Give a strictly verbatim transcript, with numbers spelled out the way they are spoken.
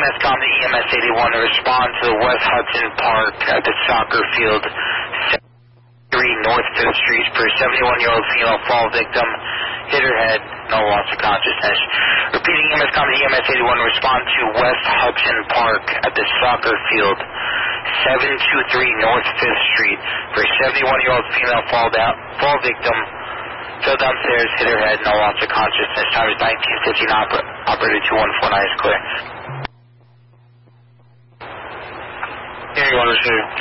S com to E M S eighty-one to respond to the West Hudson Park at the soccer field, three North fifth Street, for a seventy-one-year-old female fall victim. Hit her head, no loss of consciousness. Repeating, E M S com to E M S eighty-one to respond to West Hudson Park at the soccer field, seven two three North fifth Street, for a seventy-one-year-old female fall down, fall victim. Fell downstairs, hit her head, no loss of consciousness. Time is nineteen fifteen. Oper operator two one four nine is clear. Yeah, you want to see.